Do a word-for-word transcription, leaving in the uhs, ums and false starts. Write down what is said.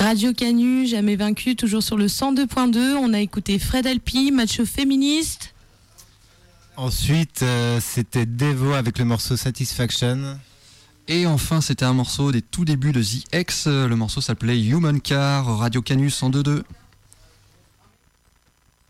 Radio Canu, jamais vaincu, toujours sur le cent deux point deux. On a écouté Fred Alpi, Macho Féministe. Ensuite, euh, c'était Devo avec le morceau Satisfaction. Et enfin, c'était un morceau des tout débuts de The X. Le morceau s'appelait Human Car, Radio Canu cent deux point deux.